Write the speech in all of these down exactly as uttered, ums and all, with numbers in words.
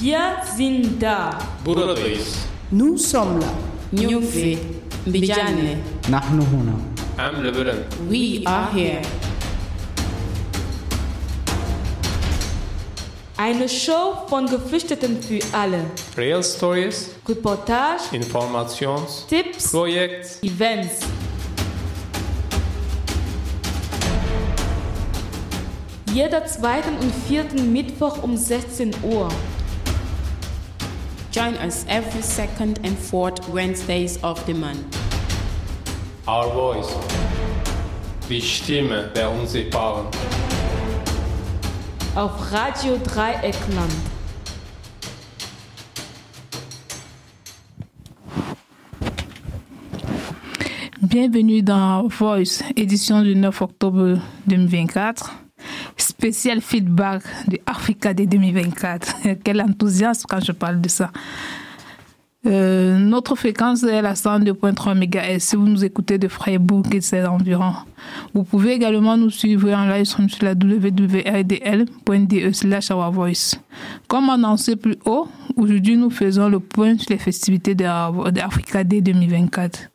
Wir sind da. Buradayız. Nous sommes là. Nyufi, Mbijane. نحن هنا. Am Lebanon. We are here. Eine Show von Geflüchteten für alle. Real Stories, Reportage, Informations, Tipps, Projekt, Events. Jeder zweiten und vierten Mittwoch um sechzehn Uhr. Join us every second and fourth Wednesdays of the month. Our Voice. Die Stimme der Unsichtbaren. Auf Radio Dreieckland. Bienvenue dans Voice, édition du neuf octobre deux mille vingt-quatre. Spécial feedback de Africa Day deux mille vingt-quatre. Quel enthousiasme quand je parle de ça. Euh, notre fréquence est la cent deux virgule trois mégahertz si vous nous écoutez de Freiburg et ses environs. Vous pouvez également nous suivre en live stream sur la w w w point r d l point d e slash our voice. Comme annoncé plus haut, aujourd'hui nous faisons le point sur les festivités de Africa Day deux mille vingt-quatre.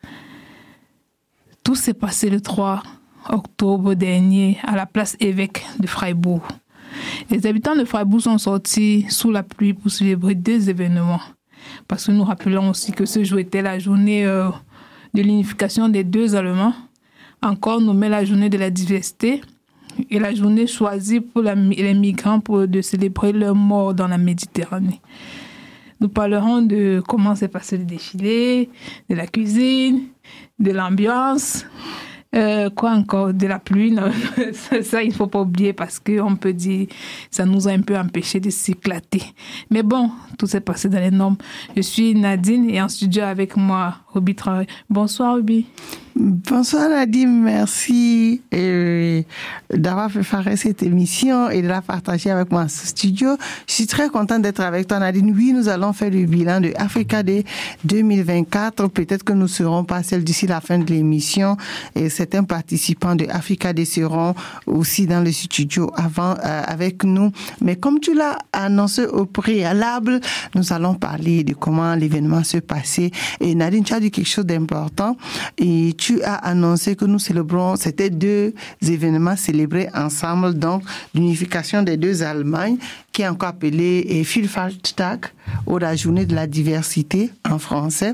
Tout s'est passé le trois octobre dernier à la place Évêque de Freiburg. Les habitants de Freiburg sont sortis sous la pluie pour célébrer deux événements. Parce que nous rappelons aussi que ce jour était la journée euh, de l'unification des deux Allemands, encore nommée la journée de la diversité, et la journée choisie pour la, les migrants pour de célébrer leur mort dans la Méditerranée. Nous parlerons de comment s'est passé le défilé, de la cuisine, de l'ambiance, euh, quoi encore, de la pluie. Non, ça, ça, il ne faut pas oublier parce qu'on peut dire ça nous a un peu empêché de s'éclater. Mais bon, tout s'est passé dans les normes. Je suis Nadine et en studio avec moi, Ruby Traoré. Bonsoir Ruby. Bonsoir Nadine, merci euh, d'avoir préparé cette émission et de la partager avec moi en studio. Je suis très contente d'être avec toi Nadine. Oui, nous allons faire le bilan de Africa Day deux mille vingt-quatre. Peut-être que nous ne serons pas seuls d'ici la fin de l'émission. Et certains participants de Africa Day seront aussi dans le studio avant euh, avec nous. Mais comme tu l'as annoncé au préalable, nous allons parler de comment l'événement se passait. Et Nadine, tu as dit quelque chose d'important. Et tu Tu as annoncé que nous célébrons, c'était deux événements célébrés ensemble, donc l'unification des deux Allemagnes, qui est encore appelée Vielfaltstag, ou la journée de la diversité en français.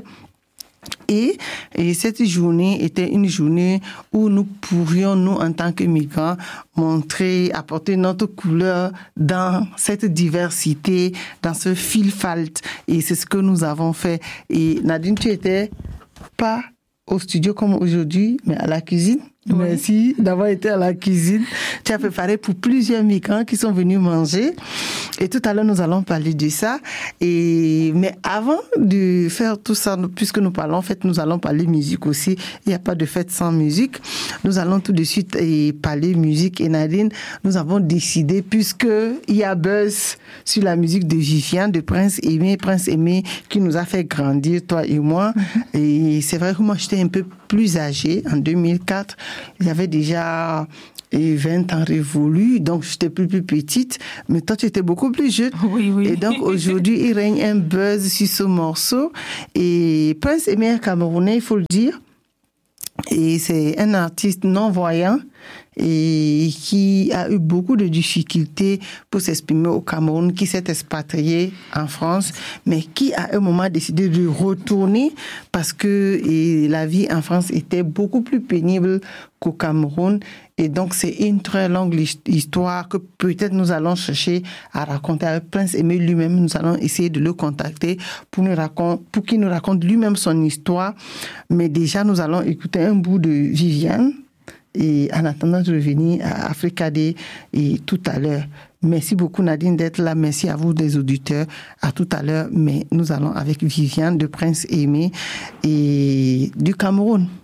Et, et cette journée était une journée où nous pourrions, nous, en tant que migrants, montrer, apporter notre couleur dans cette diversité, dans ce Vielfalt. Et c'est ce que nous avons fait. Et Nadine, tu étais pas au studio comme aujourd'hui, mais à la cuisine. Oui. Merci d'avoir été à la cuisine. Tu as préparé pour plusieurs migrants qui sont venus manger. Et tout à l'heure, nous allons parler de ça. Et, mais avant de faire tout ça, puisque nous parlons fête, nous allons parler musique aussi. Il n'y a pas de fête sans musique. Nous allons tout de suite et parler musique. Et Nadine, nous avons décidé, puisque il y a buzz sur la musique de Viviane, de Prince Aimé, Prince Aimé, qui nous a fait grandir, toi et moi. Mm-hmm. Et c'est vrai que moi, j'étais un peu plus âgée en deux mille quatre. J'avais déjà vingt ans révolus, donc j'étais plus, plus petite. Mais toi, tu étais beaucoup plus jeune. Oui, oui. Et donc, aujourd'hui, il règne un buzz sur ce morceau. Et Prince Aimé est camerounais, il faut le dire. Et c'est un artiste non-voyant et qui a eu beaucoup de difficultés pour s'exprimer au Cameroun, qui s'est expatrié en France, mais qui à un moment décidé de retourner parce que et la vie en France était beaucoup plus pénible qu'au Cameroun. Et donc, c'est une très longue histoire que peut-être nous allons chercher à raconter avec Prince Aimé lui-même. Nous allons essayer de le contacter pour, nous raconter, pour qu'il nous raconte lui-même son histoire. Mais déjà, nous allons écouter un bout de Viviane. Et en attendant de revenir à Africa Day et tout à l'heure. Merci beaucoup Nadine d'être là. Merci à vous des auditeurs. À tout à l'heure. Mais nous allons avec Viviane de Prince Aimé et du Cameroun.